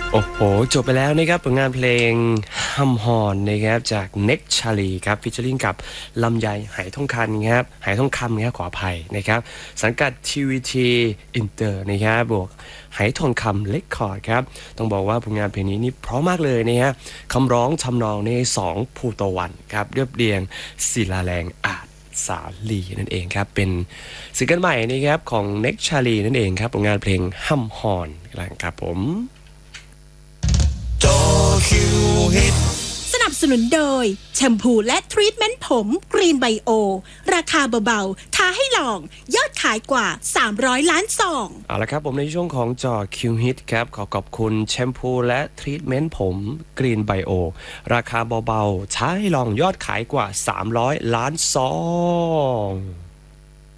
โอ้โหจบไปแล้วนะครับผลงานเพลงฮัมฮอนนะครับจากเน็กชาลีครับฟิชเชอริงกับลำไยไหทองคำครับไหทองคำครับขออภัยนะครับสังกัด TVT Inter นะครับบวกไหทองคำเล็กคอร์ดครับต้องบอกว่าผลงานเพลงนี้นี่เพราะมากเลยนะฮะคำร้องทำนองใน2ภูตะวันครับเรียบเรียงศิลาแรงอาจสาลีนั่นเองครับเป็นซิงเกิลใหม่นะครับของเน็กชาลีนั่นเองครับผลงานเพลงฮัมฮอนครับผมสนับสนุนโดยแชมพูและทรีทเมนต์ผมกรีนไบโอราคาเบาๆท้าให้ลองยอดขายกว่า300ล้านซองเอาละครับผมในช่วงของจอคิวฮิตครับขอขอบคุณแชมพูและทรีทเมนต์ผมกรีนไบโอราคาเบาๆท้าให้ลองยอดขายกว่า300ล้านซอง